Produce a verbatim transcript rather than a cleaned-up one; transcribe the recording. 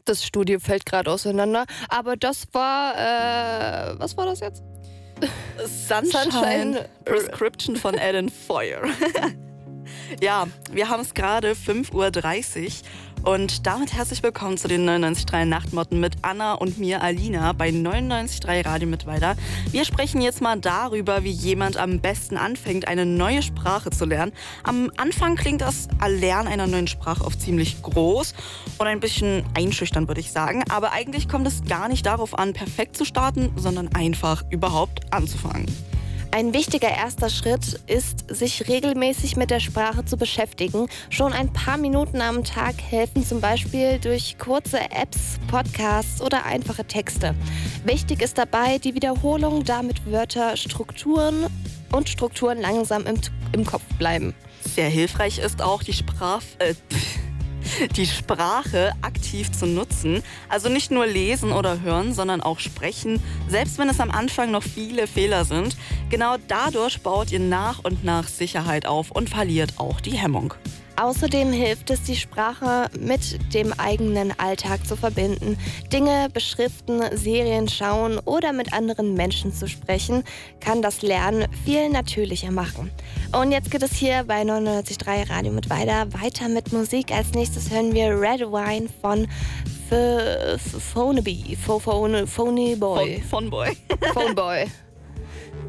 Das Studio fällt gerade auseinander. Aber das war, äh, was war das jetzt? Sunshine, Sunshine Prescription von Alan Foyer. Ja, wir haben es gerade fünf Uhr dreißig und damit herzlich willkommen zu den neunundneunzig Komma drei Nachtmotten mit Anna und mir, Alina, bei neunundneunzig Komma drei Radio Mittweida. Wir sprechen jetzt mal darüber, wie jemand am besten anfängt, eine neue Sprache zu lernen. Am Anfang klingt das Erlernen einer neuen Sprache oft ziemlich groß und ein bisschen einschüchternd, würde ich sagen. Aber eigentlich kommt es gar nicht darauf an, perfekt zu starten, sondern einfach überhaupt anzufangen. Ein wichtiger erster Schritt ist, sich regelmäßig mit der Sprache zu beschäftigen. Schon ein paar Minuten am Tag helfen zum Beispiel durch kurze Apps, Podcasts oder einfache Texte. Wichtig ist dabei die Wiederholung, damit Wörter, Strukturen und Strukturen langsam im, im Kopf bleiben. Sehr hilfreich ist auch die Sprach... Äh, die Sprache aktiv zu nutzen. Also nicht nur lesen oder hören, sondern auch sprechen, selbst wenn es am Anfang noch viele Fehler sind. Genau dadurch baut ihr nach und nach Sicherheit auf und verliert auch die Hemmung. Außerdem hilft es, die Sprache mit dem eigenen Alltag zu verbinden. Dinge beschriften, Serien schauen oder mit anderen Menschen zu sprechen, kann das Lernen viel natürlicher machen. Und jetzt geht es hier bei neunundneunzig Komma drei Radio Mittweida weiter mit Musik. Als nächstes hören wir Red Wine von Phoneby, Phony Boy. Phoneboy. Phoneboy.